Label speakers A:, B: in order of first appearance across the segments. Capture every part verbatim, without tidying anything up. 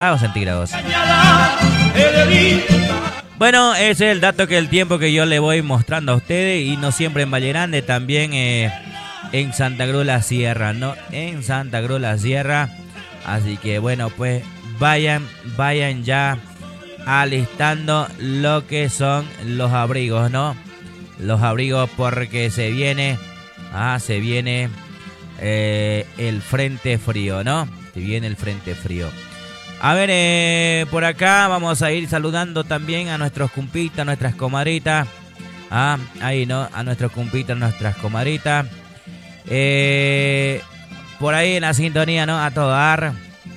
A: centígrados. Bueno, ese es el dato que el tiempo que yo le voy mostrando a ustedes, y no siempre en Valle Grande, también eh, en Santa Cruz la Sierra, ¿no? En Santa Cruz la Sierra. Así que bueno, pues vayan, vayan ya alistando lo que son los abrigos, ¿no? Los abrigos, porque se viene, ah, se viene eh, el frente frío, ¿no? Se viene el frente frío. A ver, eh, por acá vamos a ir saludando también a nuestros cumpitas, a nuestras comadritas. Ah, ahí, ¿no? A nuestros cumpitas, a nuestras comadritas. Eh, por ahí en la sintonía, ¿no? A todo dar.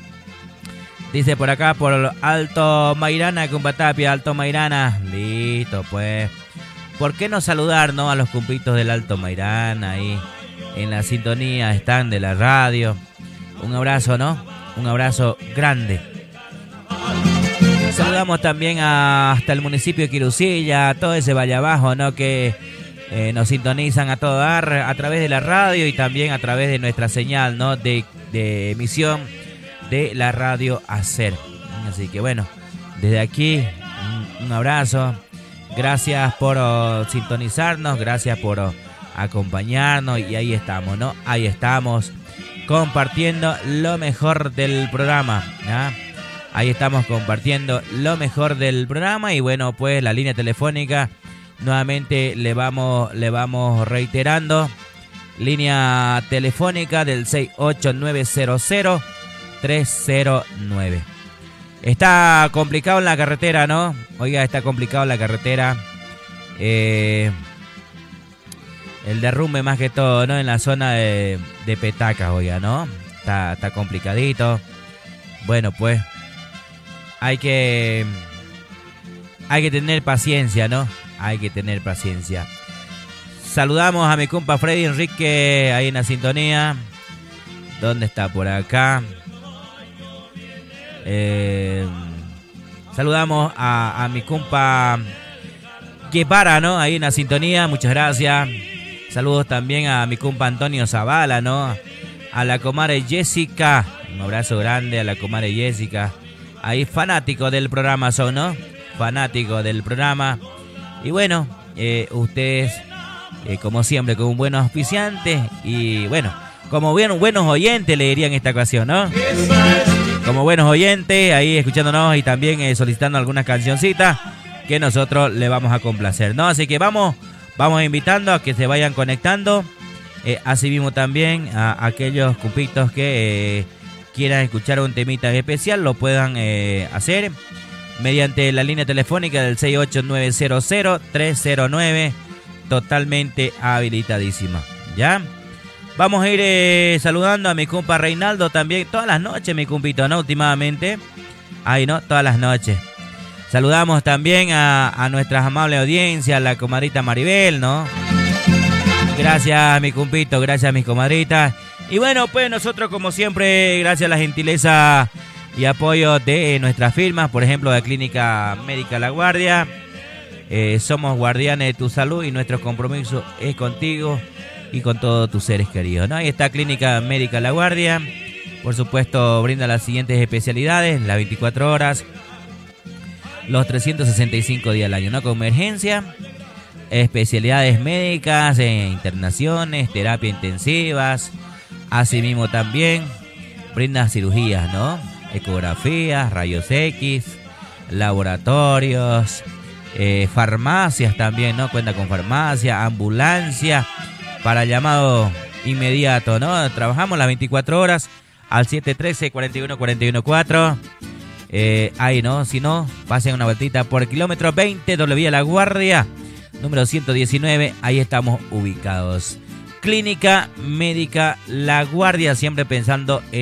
A: Dice por acá, por Alto Mairana, Cumpatapia, Alto Mairana. Listo, pues. ¿Por qué no saludar, no, a los cumpitos del Alto Mairana ahí en la sintonía están de la radio? Un abrazo, ¿no? Un abrazo grande. Saludamos también a, hasta el municipio de Quirusilla, a todo ese valle abajo, ¿no? Que eh, nos sintonizan a todo dar a través de la radio y también a través de nuestra señal, ¿no? De, de emisión de la radio Hacer. Así que bueno, desde aquí un, un abrazo. Gracias por oh, sintonizarnos, gracias por oh, acompañarnos, y ahí estamos, ¿no? Ahí estamos compartiendo lo mejor del programa, ¿no? Ahí estamos compartiendo lo mejor del programa. Y bueno, pues la línea telefónica nuevamente le vamos, le vamos reiterando. Línea telefónica del seis ocho nueve cero cero tres cero nueve. Está complicado en la carretera, ¿no? Oiga, está complicado en la carretera. Eh, el derrumbe más que todo, ¿no? En la zona de, de Petacas, oiga, ¿no? Está, está complicadito. Bueno, pues hay que, hay que tener paciencia, ¿no? Hay que tener paciencia. Saludamos a mi compa Freddy Enrique ahí en la sintonía. ¿Dónde está? Por acá. Eh, saludamos a, a mi compa Guevara, ¿no? Ahí en la sintonía, muchas gracias. Saludos también a mi compa Antonio Zavala, ¿no? A la comadre Jessica, un abrazo grande a la comadre Jessica. Ahí fanático del programa son, ¿no? Fanático del programa. Y bueno, eh, ustedes, eh, como siempre, con un buen auspiciante y bueno, como bien, buenos oyentes le dirían en esta ocasión, ¿no? Como buenos oyentes, ahí escuchándonos y también eh, solicitando algunas cancioncitas que nosotros le vamos a complacer, ¿no? Así que vamos, vamos invitando a que se vayan conectando. Eh, así mismo también a aquellos cupitos que eh, quieran escuchar un temita especial, lo puedan eh, hacer mediante la línea telefónica del seis ocho nueve cero cero tres cero nueve, totalmente habilitadísima, ¿ya? Vamos a ir eh, saludando a mi compa Reinaldo también, todas las noches, mi compito, ¿no? Últimamente, ahí, ¿no? Todas las noches. Saludamos también a, a nuestras amables audiencias, a la comadrita Maribel, ¿no? Gracias, mi compito, gracias, mis comadritas. Y bueno, pues nosotros, como siempre, gracias a la gentileza y apoyo de nuestras firmas, por ejemplo, de Clínica Médica La Guardia. Eh, somos guardianes de tu salud y nuestro compromiso es contigo y con todos tus seres queridos, ¿no? Ahí está Clínica Médica La Guardia. Por supuesto, brinda las siguientes especialidades, las veinticuatro horas, los trescientos sesenta y cinco días al año, ¿no? Con emergencia, especialidades médicas, eh, internaciones, terapia intensivas. Asimismo también brinda cirugías, ¿no? Ecografías, rayos X, laboratorios, eh, farmacias también, ¿no? Cuenta con farmacia, ambulancia para llamado inmediato, ¿no? Trabajamos las veinticuatro horas al siete uno tres, cuatro uno cuatro uno cuatro. Eh, ahí, ¿no? Si no, pasen una vueltita por el kilómetro veinte, doble vía La Guardia, número ciento diecinueve. Ahí estamos ubicados. Clínica Médica La Guardia, siempre pensando en